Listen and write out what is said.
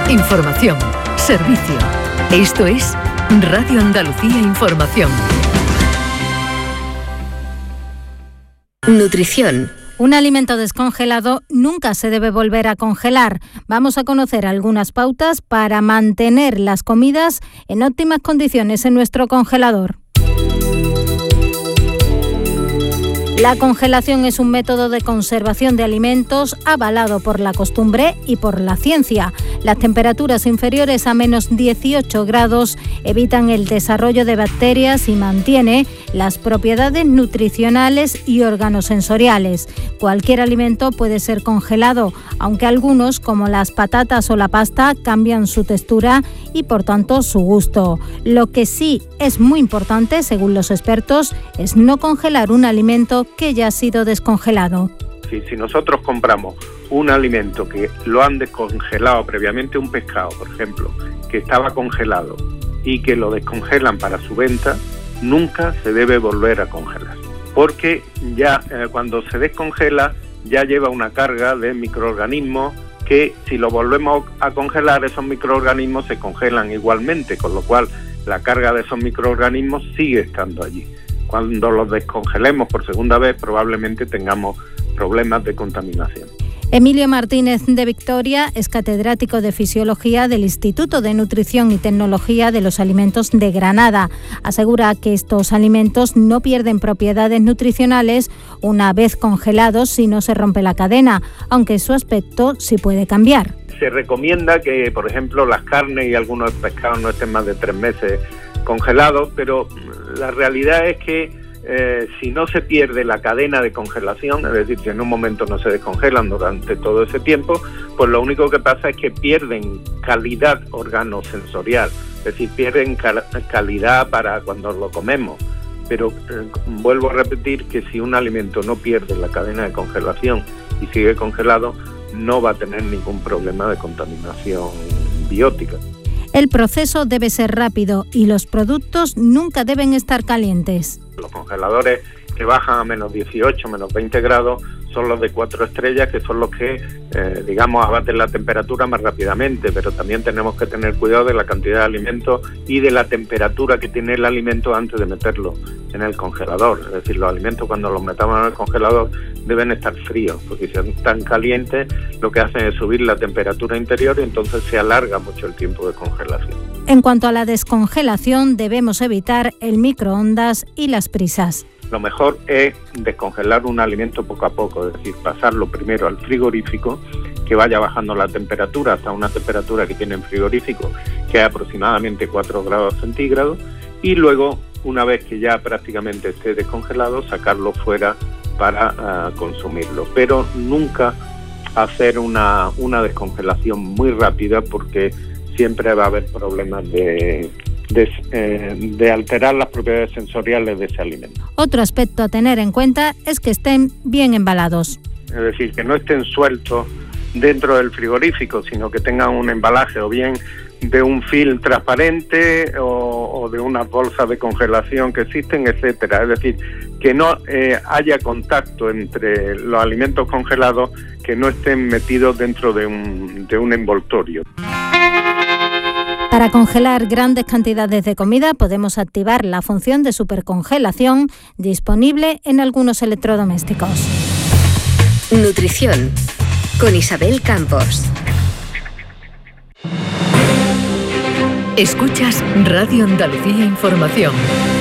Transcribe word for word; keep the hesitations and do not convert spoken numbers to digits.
Información, servicio. Esto es Radio Andalucía Información. Nutrición. Un alimento descongelado nunca se debe volver a congelar. Vamos a conocer algunas pautas para mantener las comidas en óptimas condiciones en nuestro congelador. La congelación es un método de conservación de alimentos avalado por la costumbre y por la ciencia. Las temperaturas inferiores a menos dieciocho grados evitan el desarrollo de bacterias y mantiene las propiedades nutricionales y organosensoriales. Cualquier alimento puede ser congelado, aunque algunos, como las patatas o la pasta, cambian su textura y por tanto su gusto. Lo que sí es muy importante, según los expertos, es no congelar un alimento que ya ha sido descongelado. Si, si nosotros compramos un alimento que lo han descongelado previamente, un pescado, por ejemplo, que estaba congelado y que lo descongelan para su venta, nunca se debe volver a congelar, porque ya eh, cuando se descongela ya lleva una carga de microorganismos que si lo volvemos a congelar, esos microorganismos se congelan igualmente, con lo cual la carga de esos microorganismos sigue estando allí. Cuando los descongelemos por segunda vez, probablemente tengamos problemas de contaminación. Emilio Martínez de Victoria es catedrático de Fisiología del Instituto de Nutrición y Tecnología de los Alimentos de Granada. Asegura que estos alimentos no pierden propiedades nutricionales una vez congelados si no se rompe la cadena, aunque su aspecto sí puede cambiar. Se recomienda que, por ejemplo, las carnes y algunos pescados no estén más de tres meses congelados, pero la realidad es que eh, si no se pierde la cadena de congelación, es decir, si en un momento no se descongelan durante todo ese tiempo, pues lo único que pasa es que pierden calidad organosensorial, es decir, pierden cal- calidad para cuando lo comemos. Pero eh, vuelvo a repetir que si un alimento no pierde la cadena de congelación y sigue congelado, no va a tener ningún problema de contaminación biótica. El proceso debe ser rápido y los productos nunca deben estar calientes. Los congeladores que bajan a menos dieciocho, menos veinte grados son los de cuatro estrellas, que son los que, eh, digamos, abaten la temperatura más rápidamente, pero también tenemos que tener cuidado de la cantidad de alimentos y de la temperatura que tiene el alimento antes de meterlo en el congelador. Es decir, los alimentos cuando los metamos en el congelador deben estar fríos, porque si están calientes lo que hacen es subir la temperatura interior y entonces se alarga mucho el tiempo de congelación. En cuanto a la descongelación, debemos evitar el microondas y las prisas. Lo mejor es descongelar un alimento poco a poco, es decir, pasarlo primero al frigorífico, que vaya bajando la temperatura hasta una temperatura que tiene en frigorífico, que es aproximadamente cuatro grados centígrados, y luego, una vez que ya prácticamente esté descongelado, sacarlo fuera para uh, consumirlo. Pero nunca hacer una, una descongelación muy rápida, porque siempre va a haber problemas de... De, eh, de alterar las propiedades sensoriales de ese alimento. Otro aspecto a tener en cuenta es que estén bien embalados. Es decir, que no estén sueltos dentro del frigorífico, sino que tengan un embalaje o bien de un film transparente o, o de unas bolsas de congelación que existen, etcétera. Es decir, que no eh, haya contacto entre los alimentos congelados, que no estén metidos dentro de un, de un envoltorio. Para congelar grandes cantidades de comida podemos activar la función de supercongelación disponible en algunos electrodomésticos. Nutrición con Isabel Campos. Escuchas Radio Andalucía Información.